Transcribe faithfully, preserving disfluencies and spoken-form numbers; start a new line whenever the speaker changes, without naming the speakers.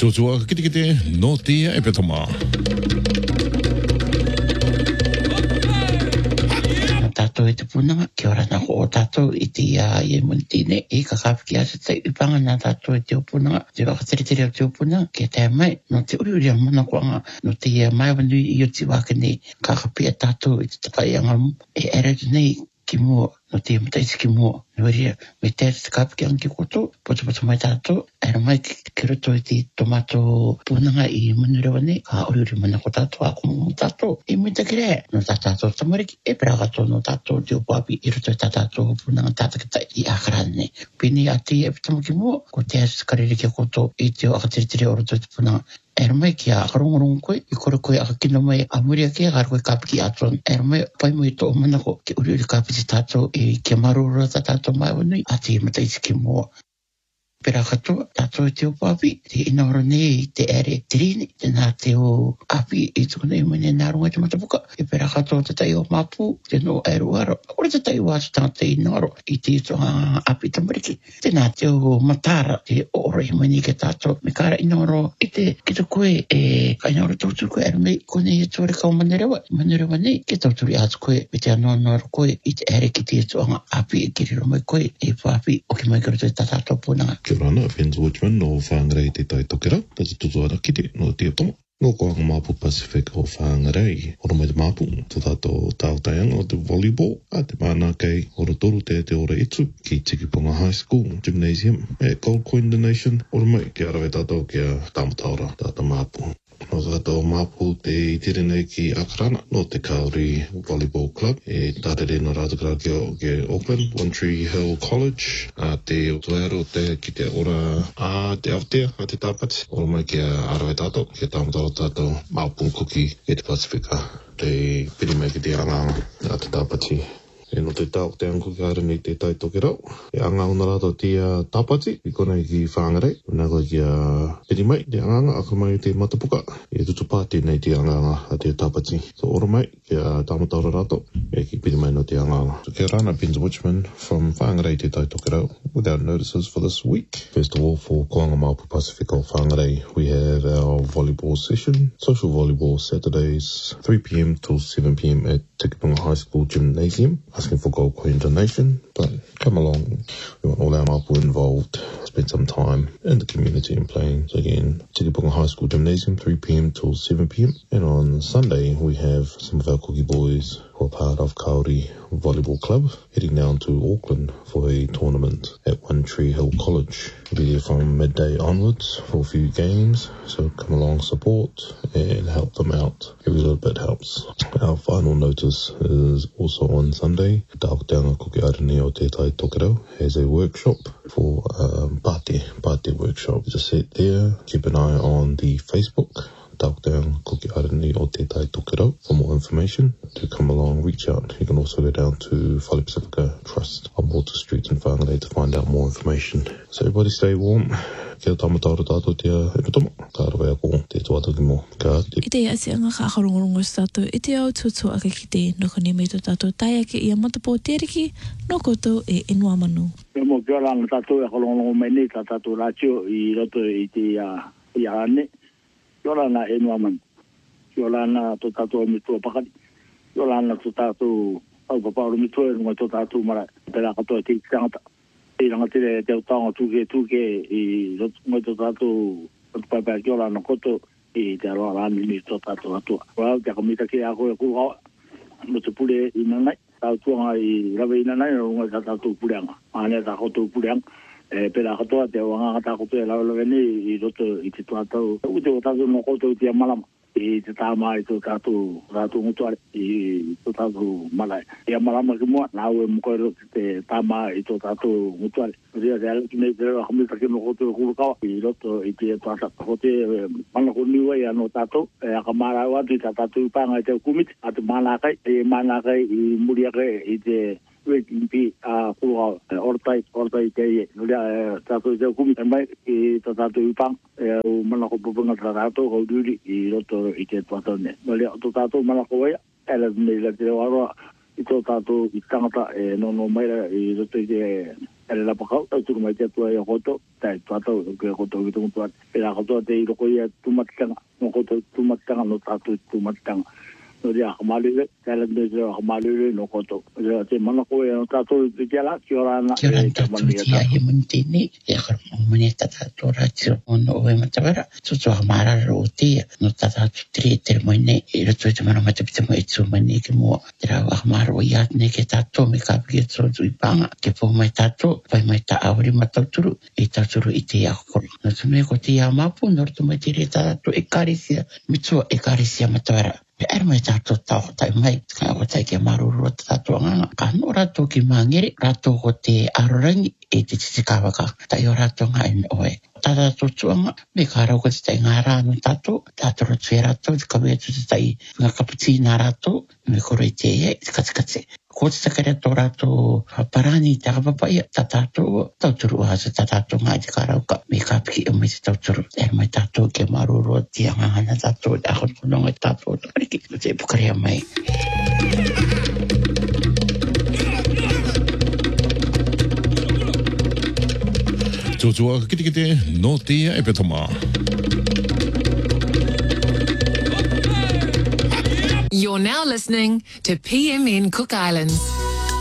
Tutua kiti kiti no tia e petoma.
Tato e te punanga, kia ora na ko o tato i te ia i e munitine i ka kawhiki asa te upanga na tato e te opunanga, te whakateretere o te opunanga, kia te mai, no te uri uri a mana koanga, no te ia mai wanui i o te waka nei, ka kapia tato i te takai angamu, e ere tu nei ki mua, no te mataisi ki mua, no ria, me te te kawhiki anki koto, poto poto mai tato, ere mai ki roto i te tomato punanga i munurewa nei, ka uri uri mana ko tato, a kumu tato, i muita kire, no tato tamariki, e pragato no tato te opapi, i roto i tato punanga tatakata i akarane. Pini ati e pitama ki mua, ko te asu karere ki koto, i te o akateretere o roto i te punanga, ere mai ki a karongorongo koe, i kore koe a kino mai a muria ke, a koe kapiki atron, ere mai pai mo i tō manako, ki uri uri kapiti tato, i kia marura ta tato mai wanui, a te mataisi ki mua. Pera katoa, tato e te opapi, te inaora nei te ere tirini, te nā te o api i tuku nei mene nā runga te matapuka, e pera katoa te tai o mapu, te no eru aro, ore te tai o atu tanga te inaoro, i te ito a api tamariki, te nā te o matara, te ora i mani ke tato, me kara inaoro, i te kita koe, e ka inaoro tauturu koe, ere mei, kone e tore kau manerewa, manerewa nei, ke tauturu atu koe, me te anoanoro koe, i te ere ki te ito a api, e kiriro mai koe, e papi, o ki mai karo te tatato punanga.
Kia rana, Vince Woodman no whangarei te tai tokera, tata tutuara kite no te tomo. Ngō koanga Mapu Pacific o whangarei, ora mai te Mapu, to tato tāutaianga o te volleyball, a te mana kei ora toru te te ora itu, ki Tikipunga High School Gymnasium, e Gold Coin Donation, ora mai ki arawe tato kia tamataora, tata Mapu. No tato Mapu te itere nei ki Akarana, no te Kauri Volleyball Club, e tātere no rātakara ki, ki Auckland, One Tree Hill College, a te o tuero te ki te ora a te Aotea, a te tāpati, ora mai ki a arawe tato, ki a tāmatara tato Mapu Kuki e te Pasifika, te piri mai ki te anganga a te tāpati. E no te tau te anko ki ara nei te tai toke rau. E anga ona rato te uh, tāpati, i konei ki whangarei. Nā koe ki a uh, piri mai, te anganga, aka mai te matapuka. E tutu pāti nei te anganga a te tāpati. So ora mai, ki a uh, tāmataura rato, e ki piri mai no te anganga. So kia rana, Pins Witchman from Whangarei te tai toke rau, without notices for this week. First of all, for Koanga Mapu Pacific o Whangarei, we have our volleyball session, social volleyball Saturdays, three p.m. till seven p.m. at Tikipunga High School Gymnasium. Asking for Gold Coin donation, but come along. We want all our Mapu involved. Spend some time in the community and playing. So again, Tikipunga High School Gymnasium, three p.m. till seven p.m. And on Sunday, we have some of our cookie boys who are part of Kauri Volleyball Club heading down to Auckland for a tournament at One Tree Hill College. We'll be there from midday onwards for a few games. So come along, support and help them out. Every little bit helps. Our final notice is also on Sunday. Tāoteanga Kuki Arani o Te Tai Tokerau has a workshop for um, Pāti, Pāti workshop. Just sit there, keep an eye on the Facebook. Tāoteanga Kuki Arani o Te Tai Tokerau for more information. To come along, reach out. You can also go down to Whale Pacifica Trust on Walter Street in Whangarei to find out more information. So everybody stay warm. Kia tamataura tātou te epitomo. Ka arawe ako te tuata ki mo. Ka ati.
I te ati anga ka akarongorongo sa tātou. I te au tutu ake ki te nokone me tō tātou tai ake i a matapo teriki, no koutou e enua manu.
Me mo kia ranga tātou e akarongorongo mai nei ka tātou rātio i roto i te i a ane. Kia ranga e enua manu. Kia ranga tō tātou me tō pakari. Kia ranga tō tātou au papauru me tō e runga tō tātou mara. Pera katoa te tangata. I ranga tere te utanga tūke tūke i rotunga tō tātou pāpā kia ora no koto i te aroa rāni ni tō tātou atua. Wau, te akamita ki a koe kūhawa, no te pule i nanai, tāu tuanga i rawe i nanai, no runga tā tātou puleanga. Ānea tā koto puleanga, e pera katoa te wanga tā koto e lawe lawe ni i roto i te tātou. Ute o tātou no koto i te amalama. I te tāma i tō tātou tātou ngutuare i tō tātou malai. I a marama ki mua, nā ue mukoero te tāma i tō tātou ngutuare. Ria te alaki nei te rewa hamita ki no koto e kurukawa i roto i te tātou. Ko te manako niwa i anō tātou, e aka mara au atu i tā tātou upanga i te ukumiti, a te mānakai, e mānakai i muriake i te Wekimpi a kurukawa, ortai, ortai te ie. Ria tātou i te ukumiti, e mai i tā tātou upanga, e au manako pupunga tā tātou, kau duri i roto i te tātou ne. Ria tō tātou manako waia, ele nei la te rewa roa, i tō tātou i tangata e no no maira i roto i te e la pakau, tau turu mai te atua i a koto, tai tātou ke koto i tungu tuat. E la koto te i roko i a tumatitanga, no koto tumatitanga no tātou i tumatitanga. No rea hamalele, tēla me rea hamalele no koto. Rea te manako e no tātou i te ala, ki ora ana.
Ki ora ana tātou i te ahi mani tēnei, e akara mani e tātou rātiro ono o e matawara. Tutu hamarara o tia, no tātou tere tere mai nei, i rato i te mana matapita mo e tū mai nei ke mua. Te rau ahamara o iat nei ke tātou, me kāpiki e tōtu i panga, ke pō mai tātou, pai mai tā awari matauturu, e tāturu i te akoro. No tūme ko te ia mapu, no rato mai tere tātou e kārisia, mitua e kārisia matawara. E era mai tātou tau tai mai, ka o tai ke maruru o tātou nganga. Ka no rato ki mangere, rato ko te arorangi e te titi kawaka. Tai o rato ngā ene oe. Tātou tuanga, me ka rau ko te tai ngā rāno tātou, tātou rato e rato, te kawea tu te tai ngā kaputi nā rato, me koro i te e, te katikate. Ko te takare tō rato parani te kapapai, tā tātou, tauturu asa tā tātou ngā te ka rau ka, me ka piki o me te tauturu. Era mai tātou ke maruru o te ngangana tātou, e ahon punonga tātou, takariki, te pukarea mai.
Tōtua kite kite no tia e petoma.
You're now listening to P M N Cook Islands.